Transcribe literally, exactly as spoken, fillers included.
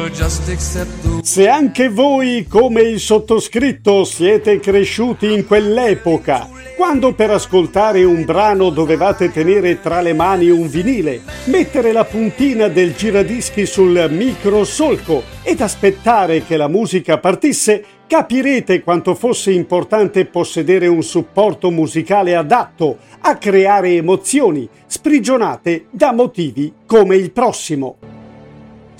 Se anche voi, come il sottoscritto, siete cresciuti in quell'epoca, quando per ascoltare un brano dovevate tenere tra le mani un vinile, mettere la puntina del giradischi sul microsolco ed aspettare che la musica partisse, capirete quanto fosse importante possedere un supporto musicale adatto a creare emozioni sprigionate da motivi come il prossimo.